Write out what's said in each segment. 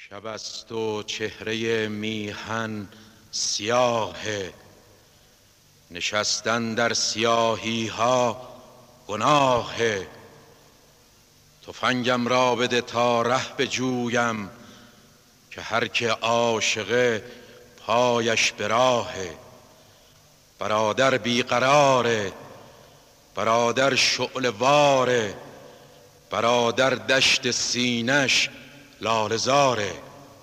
شب است و چهره میهن سیاه، نشستن در سیاهی ها گناه. تفنگم را بده تا ره بجویم، که هر که عاشقه پایش به راهه. برادر بیقراره، برادر شعله واره، برادر دشت سینش لاله‌زاره.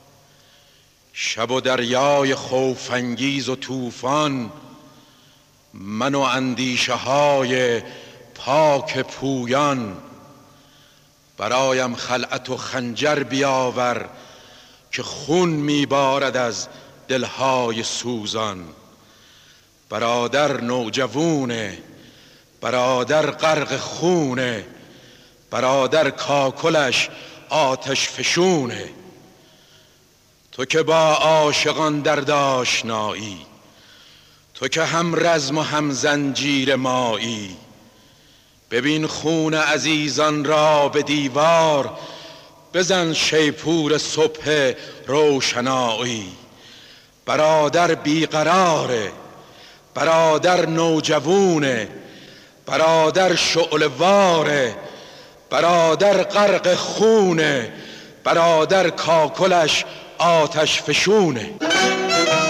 شب و دریای خوف انگیز و طوفان، من و اندیشه های پاک پویان. برایم خلعت و خنجر بیاور، که خون میبارد از دلهای سوزان. برادر نوجوونه، برادر غرق خونه، برادر کاکلش آتش فشونه. تو که با عاشقان درد آشنایی، تو که هم رزم و هم زنجیر مایی. ببین خون عزیزان را به دیوار، بزن شیپور صبح روشنایی. برادر بیقراره، برادر نوجوونه، برادر شعله واره، برادر غرق خونه، برادر کاکلش آتش فشونه.